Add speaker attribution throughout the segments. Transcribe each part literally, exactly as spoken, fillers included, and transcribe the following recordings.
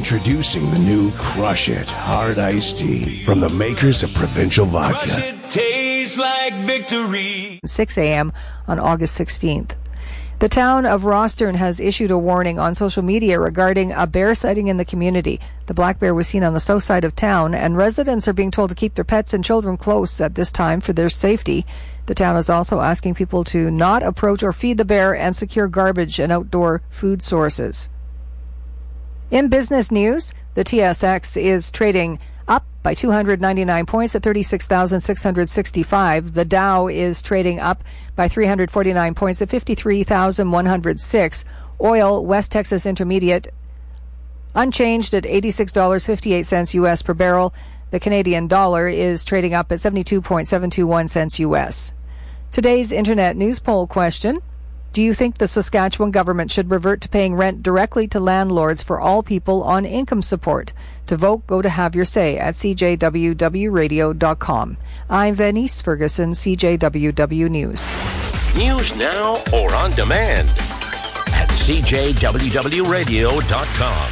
Speaker 1: Introducing the new Crush It Hard Iced Tea from the makers of Provincial Vodka.
Speaker 2: Crush it, tastes like victory.
Speaker 3: six a.m. on August sixteenth. The town of Rostern has issued a warning on social media regarding a bear sighting in the community. The black bear was seen on the south side of town, and residents are being told to keep their pets and children close at this time for their safety. The town is also asking people to not approach or feed the bear and secure garbage and outdoor food sources. In business news, the T S X is trading up by two hundred ninety-nine points at thirty-six thousand six hundred sixty-five. The Dow is trading up by three hundred forty-nine points at fifty-three thousand one hundred six. Oil, West Texas Intermediate, unchanged at eighty-six dollars and fifty-eight cents U S per barrel. The Canadian dollar is trading up at seventy-two point seven two one cents U S. Today's Internet News Poll question: do you think the Saskatchewan government should revert to paying rent directly to landlords for all people on income support? To vote, go to Have Your Say at c j w w radio dot com. I'm Venice Ferguson, C J W W News.
Speaker 4: News now or on demand at c j w w radio dot com.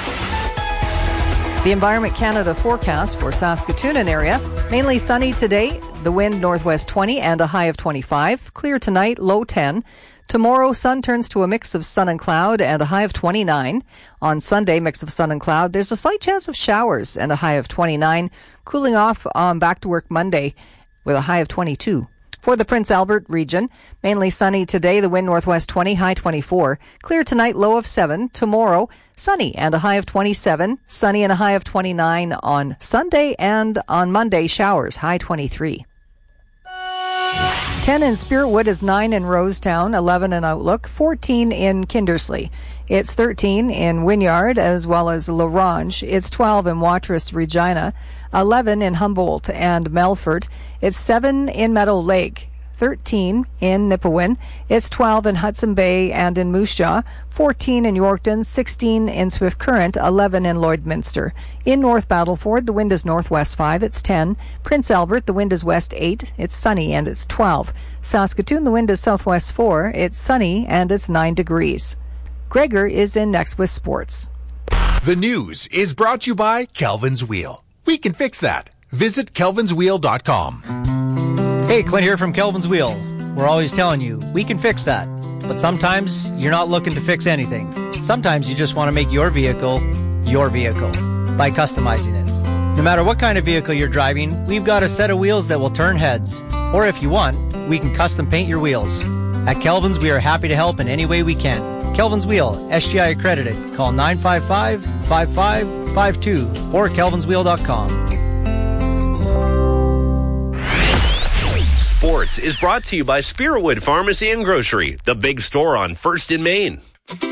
Speaker 3: The Environment Canada forecast for Saskatoon and area: mainly sunny today, the wind northwest twenty and a high of twenty-five. Clear tonight, low ten. Tomorrow, sun turns to a mix of sun and cloud and a high of twenty-nine. On Sunday, mix of sun and cloud. There's a slight chance of showers and a high of twenty-nine. Cooling off on back to work Monday with a high of twenty-two. For the Prince Albert region, mainly sunny today, the wind northwest twenty, high twenty-four. Clear tonight, low of seven. Tomorrow, sunny and a high of twenty-seven. Sunny and a high of twenty-nine on Sunday, and on Monday, showers, high twenty-three. ten in Spiritwood is nine in Rosetown, eleven in Outlook, fourteen in Kindersley. It's thirteen in Wynyard as well as La Ronge. It's twelve in Watrous, Regina, eleven in Humboldt and Melfort. It's seven in Meadow Lake, thirteen in Nipawin. It's twelve in Hudson Bay and in Moose Jaw, fourteen in Yorkton, sixteen in Swift Current, eleven in Lloydminster. In North Battleford, the wind is northwest five, it's ten. Prince Albert, the wind is west eight, it's sunny and it's twelve. Saskatoon, the wind is southwest four, it's sunny and it's nine degrees. Gregor is in next with sports.
Speaker 5: The news is brought to you by Kelvin's Wheel. We can fix that. Visit kelvins wheel dot com.
Speaker 6: Hey, Clint here from Kelvin's Wheel. We're always telling you, we can fix that. But sometimes you're not looking to fix anything. Sometimes you just want to make your vehicle your vehicle by customizing it. No matter what kind of vehicle you're driving, we've got a set of wheels that will turn heads. Or if you want, we can custom paint your wheels. At Kelvin's, we are happy to help in any way we can. Kelvin's Wheel, S G I accredited. Call nine five five, five five five two or kelvins wheel dot com.
Speaker 4: Sports is brought to you by Spiritwood Pharmacy and Grocery, the big store on First in Main.